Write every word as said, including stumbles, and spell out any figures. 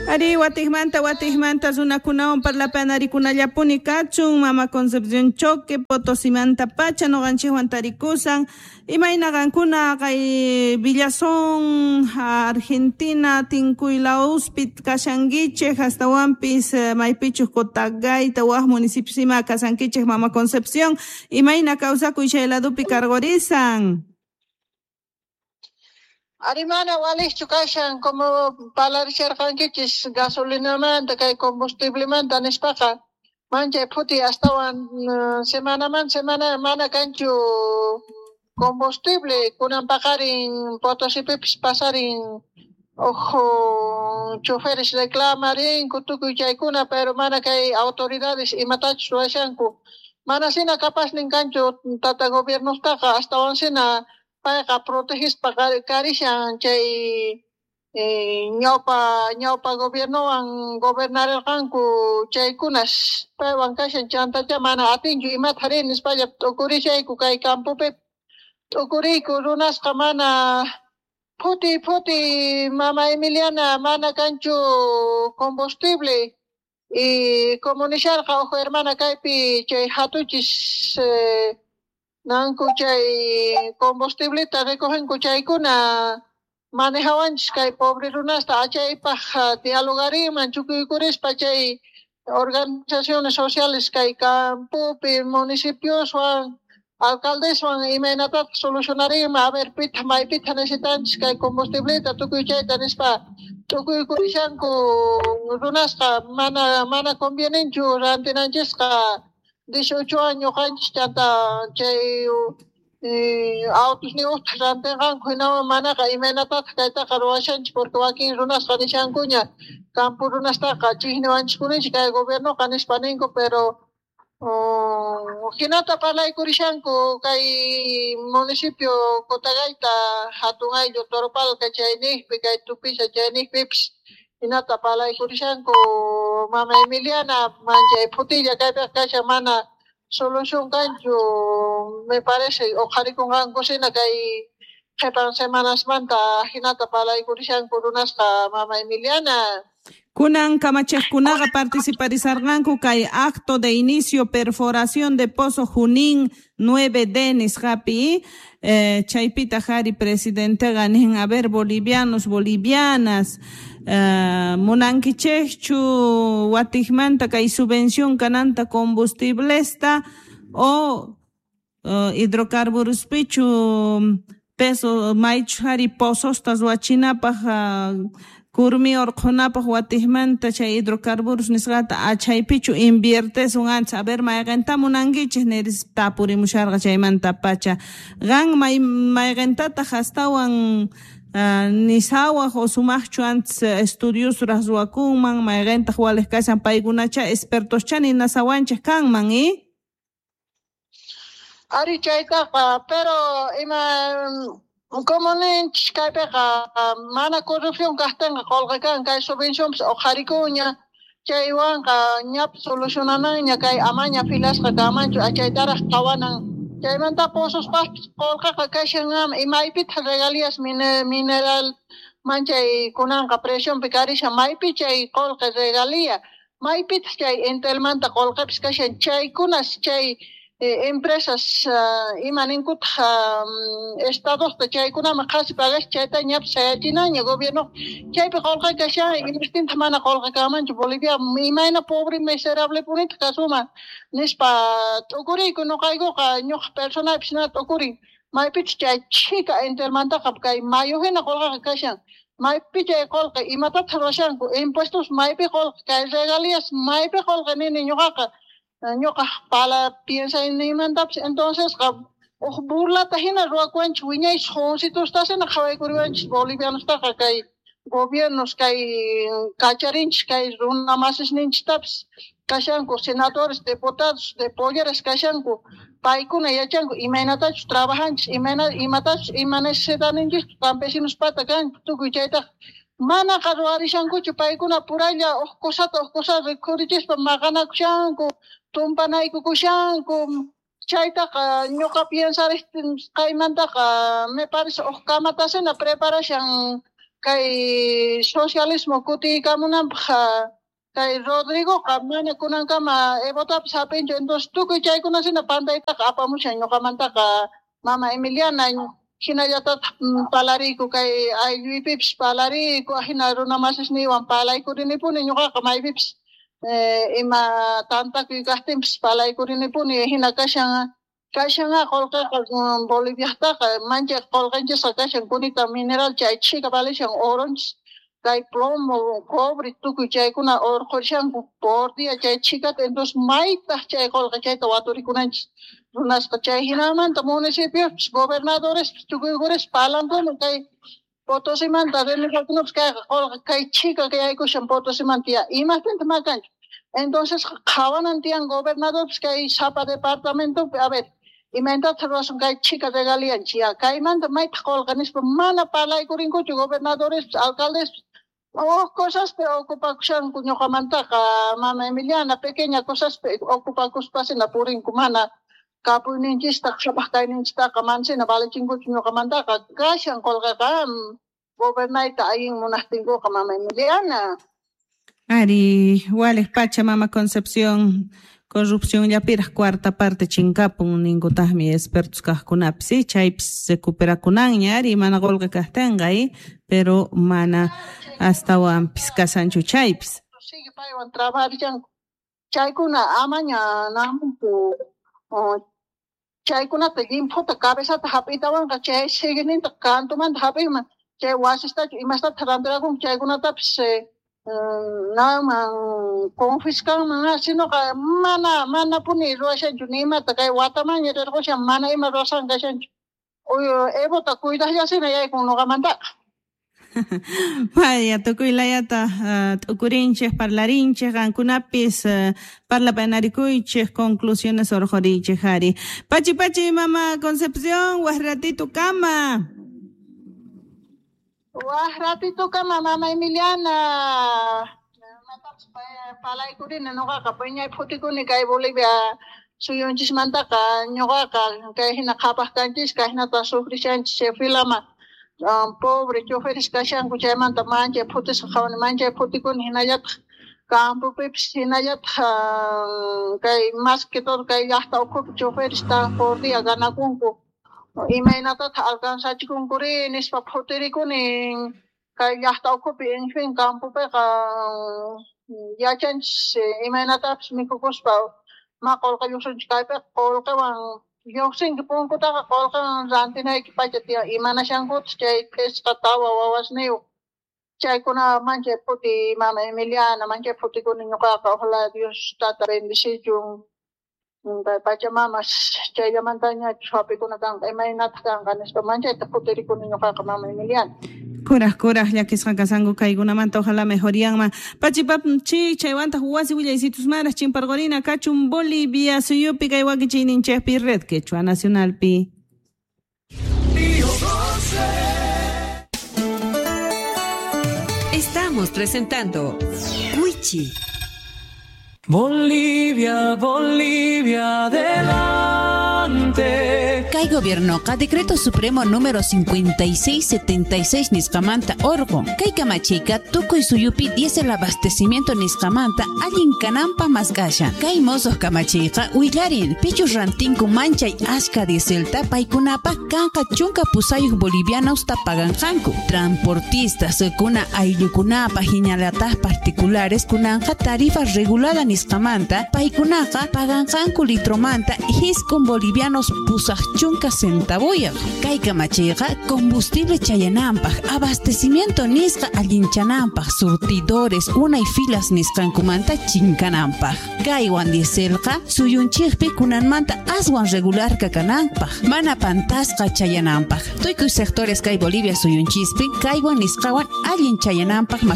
Ari watihmanta watihmanta runakunawan parlapanarikunallapuni kachun Mama Concepción Choque Potosimanta pacha noqanchikwan tarikusan imayna qankuna kay Villazón Argentina Tincuylahuspit kashankichik hastawanpis maypichus Cotagayta waq municipio sima kasankichik Mama Concepción imayna kawsakuy chayladupi kargorisan. Arimana walik chukashan como palarisharqankichis gasolinamanta kay combustiblemanta nispaqa mancha puti astawan uh, semana man semana mana kanchu combustible kunan paqarin Potosipipis pasarin ojo choferes reclamarin kutukuy chaykuna pero mana kay autoridades imatachus ruwashanku mana sina capaz nin kanchu tata gobiernostaqa astawan sina payqa protegispa karishan chay eh, ñawpa ñawpa gobiernowan gobernarerqanku chaykunas paywan kashan chantacha mana atinchu imata harin nispalla t'ukurishayku kay campopi t'ukuriyku runasqa mana puti puti mama Emiliana mana kanchu combustible y como nisharqa ojo hermana kaypi chay hatuchis eh, nanku chay combustibleta recogen chaykuna manejawanchis kay pobre runasta achaypaq dialogariman chukuykurispa chay organizaciones sociales kay campupi municipioswan alcaldeswan imaynataqa solucionarima a ver pita maypita necesitanchis kay combustibleta tukuy chayta nispa tukuykurishanku runasqa mana mana convieninchu rantinanchisqa dieciocho años kanchis chanta chay eh, autos ni usta rantinqanku hinawan manaqa imaynataq kaytaqa ruwashanchis porque wakin runasqa nishankuña campo runastaqa chikniwanchikkuninchik kay gobiernoqa nispa ninku pero uh, hinata parlaykurishanku kay municipio Cotagayta hatun ayllu Toropalqa chayniypi kay Tupisha chayniypipis hinata parlaykurishanku Mama Emiliana manchay putilla kaypiqa kasha mana solución kanchu me parece oqharikunqanku sina kay qhipan semanasmanta hinata parlaykurishanku runasqa Mama Emiliana. Kunan kamachaqkunaqa participarisarqanku kay acto de inicio perforación de pozo Junín nueve D nisqapi eh, chaypita qhari presidentega nin a ver bolivianos bolivianas Uh, munankichekchu watijmanta kay subvención kananta combustiblesta o uh, hidrocarburos pichu peso maychu hari pozostas wachinapaq uh, kurmi orqunapaq watijmanta chay hidrocarburos nisqata achaypichu inviertesun ancha a ver mayqanta munankichik niris tapurimusharqa chaymanta pacha qan may mayqantata hastawan Uh, nisawaq o sumaqchu antes uh, estudios raswakunman mayqintaq walik kashan paykunacha expertoscha ninasawanchik kanman y ari chaytaqa pero ima como ninchis kaypiqa mana corrupción kaqtinqa qolqakan kay subvencionpis oqharikuña chaywanqa ñapi solucionanaña kay amaña filasqa kamanchu achaytaraq qawanan chaymanta pozos paqpis qolqaqa kashan imaypita regalías mineral manchay kunanqa presionpi karishan maypi chay qolqa regalía maypita chay entelmanta qolqapis kashan chaykunas chay eh, empresas uh, ima ninkutaq um, estadosta chaykunama qasi pagash chayta ñapi sayachinaña gobierno chaypi qolqa kashan indistinta mana qolqa kamanchu Bolivia imayna pobre miserable punita kasuma nispa t'ukuriyku nuqaykuqa ñuqa personalpis na t'ukurin maypich chay chika entelmantaqa kay mayo hina qolqaqa kashan maypi chay qolqa imatata ruwashanku impuestos maypi qolqa kay regalías maypi qolqa nini ñuqaqa ñuqa pala piensa nimantapis entonces qa uj burlata hina ruwakuanchis wiñay joncitostasina qhawaykuriwanchis bolivianostaqa kay gobiernos kay kacharinchis kay runa masisninchistapis kashanku senadores diputados de poderes kashanku paykuna yachanku imaynatachus trabajanchis imayna imatachus ima necesitaninchis campesinos pata kanku tukuy chaytaqa mana qaruwarishankuchu paykuna puralla uj kusata uj kusata rikurichispa maqanakushanku tumpanaykukushanku chaytaqa ñuqa piensaristin qaymantaqa me parece uj kamatasina preparashan kay socialismo kuti kamunam kay Rodrigo kamana kunan kama ebota sapin entonces tukuy chaykuna sina pantayta apamushan ñuqamanta ka mama Emiliana hinallata palariku kay aylluypipish palariku hina runamasisniwan palaykurinipuni ñuqaqa maypipish ima tantakuy kaqtinpish palaykurinipuni hina kashan kashanqa qullqiqa Boliviataqa mancha qullqinchikqa kashan kunita mineral chay chika palishan oronchis kay plomo cobre tukuy chaykuna urqushanku por día chay chikata entonces maytaq chay qullqa chayta waturikunanchis runasqa chay hinamanta municipios gobernadores tukuykures palankuna kay Potosimanta reniqakunapas kayqa qullqa kay chika kayaykushan Potosimanta ya imagínate makanchu entonces qhawanan tiyan gobernadores kay sapa departamento a ver imagínate rason kay chika regalianchi ya kaymanta mayta qullqa nispa mana palaykurinkuchu gobernadores alcaldes oh cosas pe ocupakushanku ñuqamantaqa mama Emiliana pequeña cosas pe ocupakuspasina purinku mana kapuyninchista qhapaqkayninchitaqa mansina valichinkuchu ñuqamantaqa kashan qullqiqa gobernayta allin munaqtinkuqa mama Emiliana. Ari, wales pacha mama Concepción, corrupción ya piras cuarta parte chinkapun ningutajmi expertos kaqkunapis chaypis recuperakunanña ari mana qullqi kaqtinqa pero mana astawanpis kasanchu chaypis. Sigue paywan trabajallanku chaykuna amaña namunku chaykunata limputa cabezata hap'itawanqa chay siguininta cantumanta hap'inman chay wasistachu imastata rantirakun chaykunatapis naman confiscanman sinoqa mana mana puni ruwashanchu nimata kay watamaña rirqushan mana ima ruwasan kashanchu ebota cuidaqllasina yaykun nuqamantaqa. Vaya, tukuy layata t'ukurinchik parlarinchik qankunapis parlapanarikuychik conclusiones orqorinchik hari. Pachi pachi mama Concepción, waq ratito kama. Waq ratito kama mama Emiliana. Matapas palaykurina nuqaqa ñay phutikuni kay Bolivia suyunchismantaqa ñuqaqa kay hina qhapaqkanchis kay hinata sufrishanchis chay filama Um, pobre choferes kashanku chaymanta mancha phutisqa qhawani mancha phutikuni hinallataq campopipis hinallataq kay más que todo kay llaqta ukhupi choferes ta por día ganakunku imaynatataq alcansachikunkurin nispa phutirikuni kay llaqta ukhupi en fin campopiqa yachanchis imaynatapis mikukuspa ma qullqa lluqsinchik kaypiqa qullqiwan lluqsinki punkutaqa qullqiwan rantinayki pacha tiyan imanashankutas chay pesca tawa wawasniyu chaykuna mancha puti mama Emiliana mancha putikuni ñuqaqa ojalá Dios tata bendicichun pachamamas chayllamantañachu hap'ikuna kanqa imaynata kanqa nispa manchayta putirikuni ñuqaqa mama Emiliana. Kuraj kuraj llakisqa kasanku kaykunamanta ojalá mejoríanman. Pachipapchi chaywanta wasi willaysitus maras chimparqurina kachun Bolivia suyupi kay wakichiyninchikpi red quechua nacionalpi. Estamos presentando Cuichi. Bolivia, Bolivia, adelante. Kay gobiernoqa decreto supremo número cincuenta y seis setenta y seis nisqamanta orgo. Kay kamachika tukuy suyupi diesel abastecimiento nisqamanta allin kanampa masqasha. Kay mozoq kamachika willarin pichus rantinku manchay ashka dieselta paykunapa kanqa chunka pusayuq bolivianos tapaganqanku. Transportistas kuna ayllukunapa hiñalatas particulares kunanqa tarifa regulada nisqamanta paykunaqa paganqanku litromanta hiskun bolivianos pusaq chunka centavoyaq. Kay kamachayqa combustible chayananpaq abastecimiento nisqa allinchananpaq surtidores unay filas nisqankumanta chinkananpaq. Kaywan dieselqa suyunchikpi kunanmanta aswan regular kakananpaq mana pantasqa chayananpaq. Tuykuy sectores kay Bolivia suyunchispi kaywan nisqawan allin chayananpaq